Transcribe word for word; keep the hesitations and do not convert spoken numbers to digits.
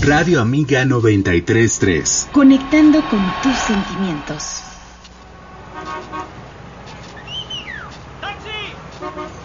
Radio Amiga noventa y tres punto tres. Conectando con tus sentimientos.